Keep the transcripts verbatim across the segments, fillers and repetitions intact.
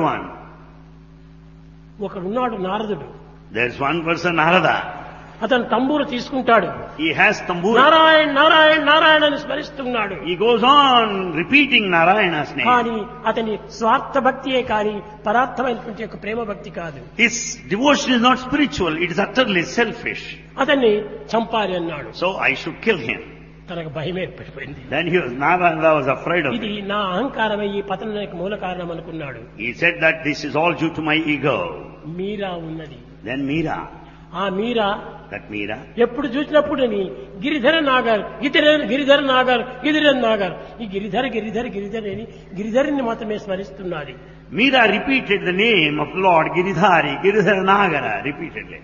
one. ఒకడున్నాడు నారదుడు. There's one person, Narada. అతను తంబూరు తీసుకుంటాడు. He has tambour. Narayana Narayana Narayana అని స్మరిస్తున్నాడు. He goes on repeating Narayana's name. కానీ అతని స్వార్థ భక్తియే కానీ పరార్థమైనటువంటి యొక్క ప్రేమ భక్తి కాదు. His devotion is not spiritual, it is utterly selfish. అతన్ని చంపాలి అన్నాడు. So I should kill him. తనకు భయం ఏర్పడిపోయింది. Then he was, Narada was afraid of ఇది it. నా అహంకారమే ఈ పతనానికి మూల కారణం అనుకున్నాడు. He said that this is all due to my ego. మీరా ఉన్నది. Then Meera, ఆ మీరా that Meera, ఎప్పుడు చూసినప్పుడు గిరిధర నాగర్ గిరిధర గిరిధర నాగర్ గిరిధర నాగర్ ఈ గిరిధర గిరిధర గిరిధర అని గిరిధరుని మాత్రమే స్మరిస్తున్నది. Meera repeated the name of Lord Giridhari, Giridhara Nagara, repeatedly.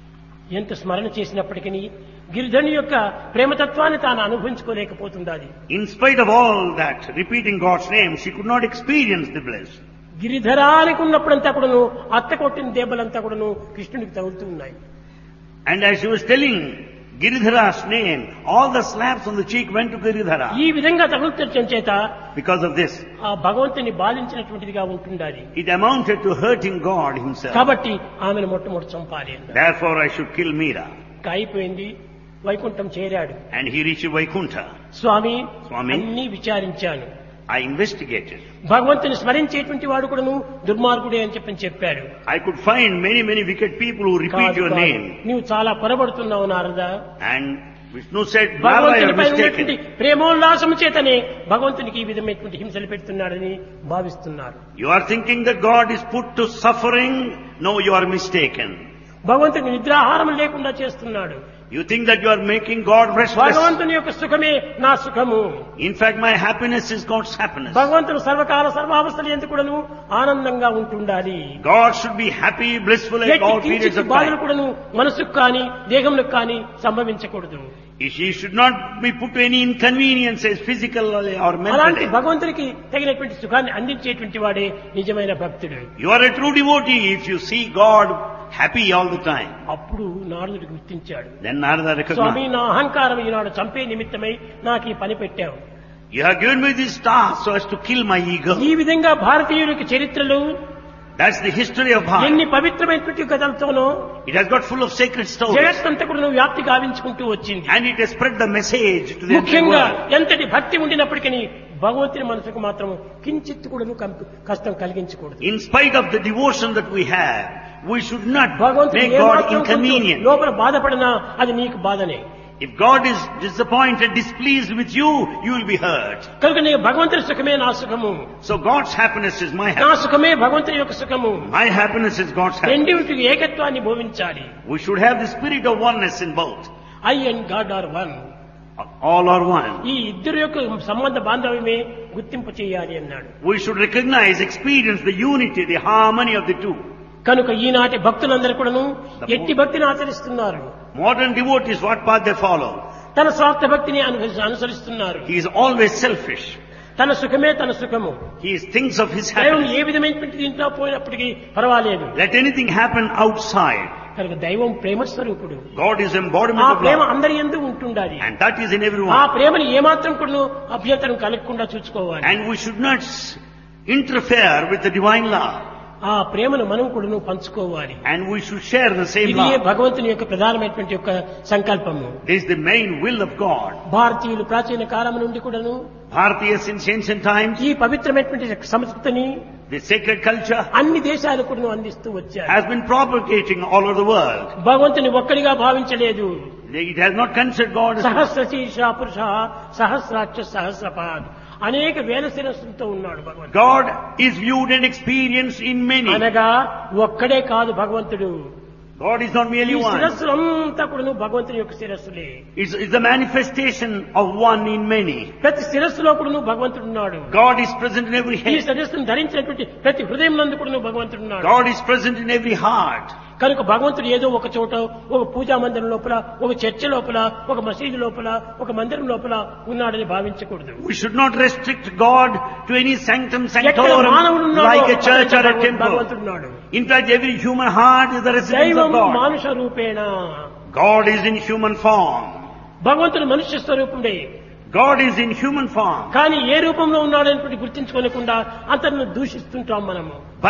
ఎంత స్మరణ చేసినప్పటికీ గిరిధరుని యొక్క ప్రేమతత్వాన్ని తాను అనుభవించుకోలేకపోతున్నది. In spite of all that, repeating God's name, she could not experience the bliss. గిరిధరానికి ఉన్నప్పుడంతా కూడాను అత్త కొట్టిన దెబ్బలంతా కూడాను కృష్ణునికి తగులుతూ ఉన్నాయి. And as she was telling Giridhara's name, all the slaps on the cheek went to Giridhara. ఈ విధంగా తగులుతుండటం చేత Because of this, ఆ భగవంతుని బాధించినటువంటిదిగా ఉంటుండాలి. it amounted to hurting God himself. కాబట్టి ఆమెను మొట్టమొదటి చంపాలి అన్నారు. Therefore I should kill Meera. అయిపోయింది. వైకుంఠం చేరాడు. And he reached Vaikuntha. స్వామి స్వామి, అన్ని విచారించాను. I investigated. భగవంతుని స్మరించేటువంటి వాడు కూడాను దుర్మార్గుడే అని చెప్పని చెప్పాడు. I could find many, many wicked people who repeat కాదు, your కాదు. name. నీవు చాలా పొరబడుతున్నావు Narada. And Vishnu said, Narada, you భగవంతుని are పై ఉన్నటువంటి mistaken. ప్రేమోల్లాసము చేతనే భగవంతునికి ఈ విధమైనటువంటి హింసలు పెడుతున్నాడని భావిస్తున్నారు. You are thinking that God is put to suffering. No, you are mistaken. భగవంతునికి నిద్రాహారం లేకుండా చేస్తున్నాడు. You think that you are making God restless. భగవంతుని యొక్క సుఖమే నా సుఖము. In fact, my happiness is God's happiness. భగవంతుడు సర్వకాల సర్వావస్థలు ఎందుకు కూడాను ఆనందంగా ఉంటుండాలి. God should be happy, blissful at all periods of బాధలు time. కూడాను మనసుకు కానీ దేహంలో కానీ సంభవించకూడదు. He should not be put to any inconveniences, physical or అలాంటి mentally. భగవంతునికి తగినటువంటి సుఖాన్ని అందించేటువంటి వాడే నిజమైన భక్తుడు. You are a true devotee if you see God happy all the time. అప్పుడు నారదుడు గుర్తించాడు. Then Narada స్వామి, recognized. నా అహంకారం ఈనాడు చంపే నిమిత్తమై నాకు ఈ పని పెట్టావు. You have given me this task so as to kill my ego. ఈ విధంగా భారతీయులకి చరిత్రలు That's the history of Bharat. ఎన్ని పవిత్రమైనటువంటి కథలతోనో It has got full of sacred stories. జగత్తంతా కూడా వ్యాప్తి గావించుకుంటూ వచ్చింది. And it has spread the message to the entire ముఖ్యంగా world. ఎంతటి భక్తి ఉండినప్పటికీ భగవంతుని మనసుకు మాత్రం కించిత్ కూడా కష్టం కలిగించకూడదు. In spite of the devotion that we have, we should not భగవంతుడు make God ఏమాత్రం కొంచెం inconvenient. లోపల బాధపడినా అది నీకు బాధనే. If God is disappointed, displeased with you, you will be hurt. కనుక నీ భగవంతుని సుఖమే నా సుఖము. So God's happiness is my నా happiness. సుఖమే భగవంతుని యొక్క సుఖము. My happiness is God's happiness. రెండింటికి ఏకత్వాన్ని భోవించాలి. We should have the spirit of oneness in both. I and God are one. All are one. ఈ ఇద్దరు యొక్క సంబంధ బాంధవ్యమే గుర్తింపు చేయాలి అన్నాడు. We should recognize, experience the unity, the harmony of the two. కనుక ఈనాటి భక్తులందరూ కూడాను ఎట్టి భక్తిని ఆచరిస్తున్నారు. Modern devotees, what path they follow? తన స్వార్థ భక్తిని అను- అనుసరిస్తున్నారు. He is always selfish. తన సుఖమే తన సుఖము. He thinks of his దైవం happiness. ఏ విధమైనటువంటి దీంట్లో పోయినప్పటికీ పర్వాలేదు. Let anything happen outside. కనుక దైవం ప్రేమ స్వరూపుడు. God is ఆ embodiment of ప్రేమ love. అందరి యందు ఉంటుండాలి. And that is in ఆ everyone. ప్రేమను ఏమాత్రం కూడా అభ్యంతరం కలగకుండా చూసుకోవాలి. And we should not interfere with the divine love. ఆ ప్రేమను మనం కూడా పంచుకోవాలి. And we should share the same ఇది love. భగవంతుని యొక్క ప్రధానమైనటువంటి యొక్క సంకల్పము. This is the main will of God. భారతీయులు ప్రాచీన కాలం నుండి కూడాను Bharatiya since ancient times, ఈ పవిత్రమైనటువంటి సంస్కృతిని the sacred culture అన్ని దేశాలకు కూడా అందిస్తూ వచ్చారు. has been propagating all over the world. భగవంతుని ఒక్కడిగా భావించలేదు. It has not considered God as సహస్ర శీర్ష పురుష సహస్రాక్ష సహస్రపాద్ అనేక వేల శిరస్సులతో ఉన్నాడు భగవంతుడు. God is viewed and experienced in many. అనగా ఒక్కడే కాదు భగవంతుడు. God is not ఈ merely one. శిరస్సులంతా కూడా భగవంతుని యొక్క శిరస్సులే. It's, it's the manifestation of one in many. ప్రతి శిరస్సులో కూడా భగవంతుడు ఉన్నాడు. God is present in every ఈ head. శిరస్సును ధరించినటువంటి ప్రతి హృదయం నందు కూడా భగవంతుడు ఉన్నాడు. God is present in every heart. కనుక భగవంతుడు ఏదో ఒక చోట ఒక పూజా మందిరం లోపల ఒక చర్చ లోపల ఒక మసీదు లోపల ఒక మందిరం లోపల ఉన్నాడని భావించకూడదు. We should not restrict God to any sanctum ఎక్కడ sanctorum మానవుడు ఉన్నాడో like a church or a అక్కడ temple. భగవంతుడు ఉన్నాడు. In fact, every human heart is the residence దైవం of God. మానుష రూపేణ. God is in human form. భగవంతుడు మనుష్య స్వరూపుడే. God is in human form. కానీ ఏ రూపంలో ఉన్నాడని గుర్తించుకోలేకుండా అతన్ని దూషిస్తుంటాం మనము.